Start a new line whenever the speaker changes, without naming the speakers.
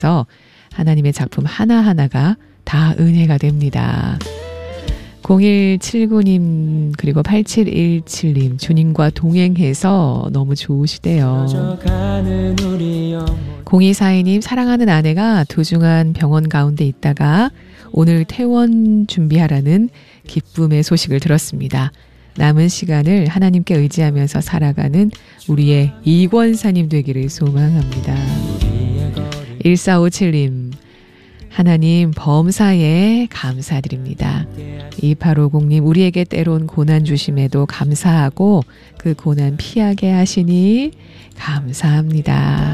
하나님의 작품 하나하나가 다 은혜가 됩니다. 0179님 그리고 8717님 주님과 동행해서 너무 좋으시대요. 0242님 사랑하는 아내가 도중한 병원 가운데 있다가 오늘 퇴원 준비하라는 기쁨의 소식을 들었습니다. 남은 시간을 하나님께 의지하면서 살아가는 우리의 이권사님 되기를 소망합니다. 1457님 하나님 범사에 감사드립니다. 2850님 우리에게 때론 고난 주심에도 감사하고 그 고난 피하게 하시니 감사합니다.